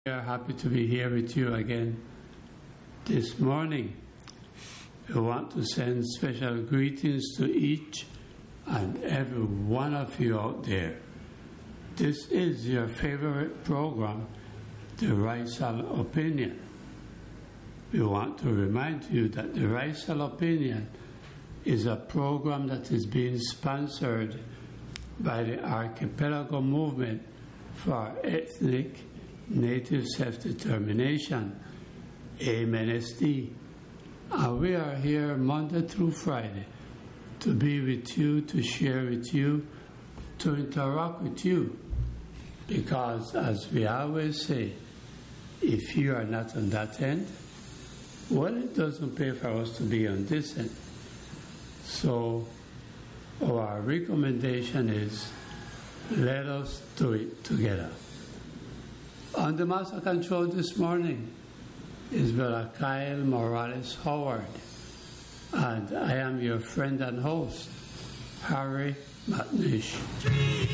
We are happy to be here with you again this morning. We want to send special greetings to each and every one of you out there. This is your favorite program, The Raisal Opinion. We want to remind you that The Raisal Opinion is a program that is being sponsored by the Archipelago Movement for Ethnic Native Self-Determination, AMNSD. And we are here Monday through Friday to be with you, to share with you, to interact with you. Because as we always say, if you are not on that end, well, it doesn't pay for us to be on this end. So our recommendation is, let us do it together. On the master control this morning is Brother Kyle Morales Howard, and I am your friend and host, Harry McNish.